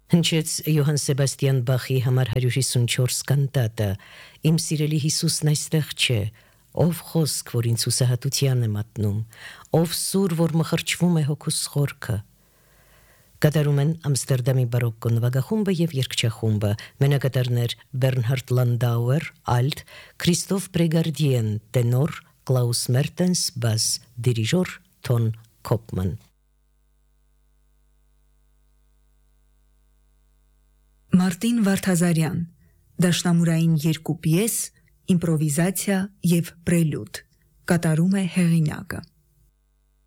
Հնչեց Յոհան Սեբաստիան Բախի համար 154 կանտատը, իմ սիրելի Հիսուսն այստեղ չէ, ով խոսք, որ ինձ հուսահատության է մատնում, ով սուր, որ մխրճվում է հոգուս խորքը։ Կատարում են Ամստերդամի բարոկկո նվագախումբը և երգչախումբը, մենակատարներ Բերնհարդ Լանդաուեր, ալտ, Քրիստոֆ Պրեգարդիեն, տենոր, Կլաուս Մերտենս, բաս, դիրիժոր Թոն Քոպման։ Մարտին Վարդազարյան, դաշնամուրային երկու պիես, իմպրովիզացիա և պրելյուդ, կատարում է հեղինակը։